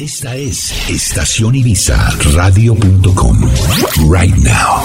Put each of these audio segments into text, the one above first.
Esta es Estación Ibiza Radio.com. Right now.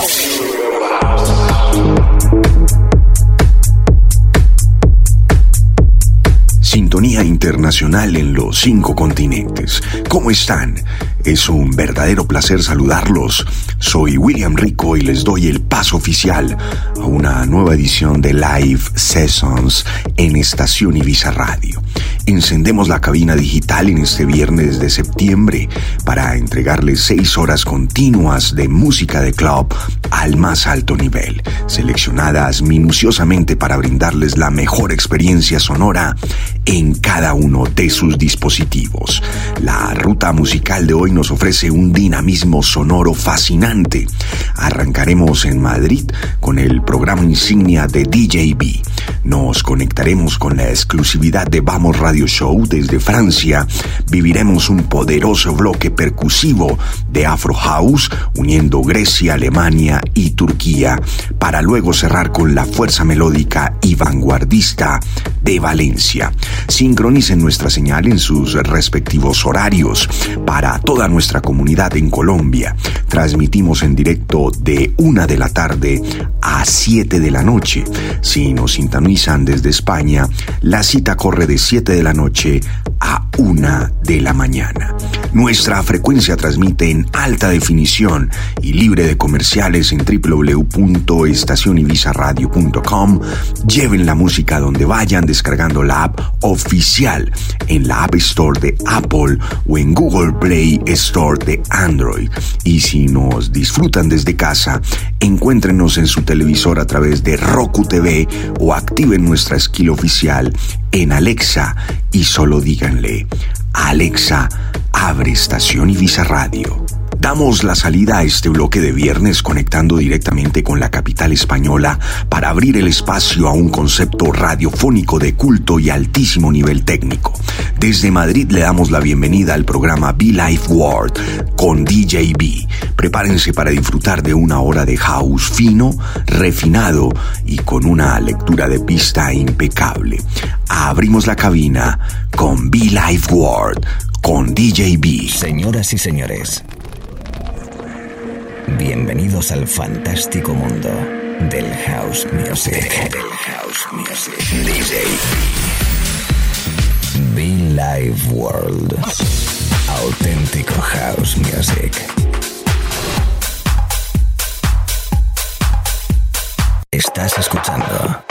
Sintonía internacional en los 5 continentes. ¿Cómo están? Es un verdadero placer saludarlos. Soy William Rico y les doy el paso oficial a una nueva edición de Live Sessions en Estación Ibiza Radio. Encendemos la cabina digital en este viernes de septiembre para entregarles 6 horas continuas de música de club al más alto nivel, seleccionadas minuciosamente para brindarles la mejor experiencia sonora en cada uno de sus dispositivos. La ruta musical de hoy nos ofrece un dinamismo sonoro fascinante. Arrancaremos en Madrid con el programa insignia de DJB. Nos conectaremos con la exclusividad de Vamos Radio Show desde Francia. Viviremos un poderoso bloque percusivo de Afro House uniendo Grecia, Alemania y Turquía, para luego cerrar con la fuerza melódica y vanguardista de Valencia. Sincronicen nuestra señal en sus respectivos horarios. Para toda nuestra comunidad en Colombia, transmitimos en directo de 1 de la tarde a 7 de la noche. Si nos sintonizan desde España, la cita corre de 7 de la noche a 1 de la mañana. Nuestra frecuencia transmite en alta definición y libre de comerciales en www.estacionibizaradio.com. Lleven la música donde vayan descargando la app oficial en la App Store de Apple o en Google Play Store de Android. Y si nos disfrutan desde casa, encuéntrenos en su televisor a través de Roku TV o activen nuestra skill oficial en Alexa y solo díganle: Alexa, abre Estación Ibiza Radio. Damos la salida a este bloque de viernes conectando directamente con la capital española para abrir el espacio a un concepto radiofónico de culto y altísimo nivel técnico. Desde Madrid le damos la bienvenida al programa Be Live World con DJB. Prepárense para disfrutar de una hora de house fino, refinado y con una lectura de pista impecable. Abrimos la cabina con Be Live World con DJB. Señoras y señores, bienvenidos al fantástico mundo del house music. DJ Be Live World. Auténtico house music. Estás escuchando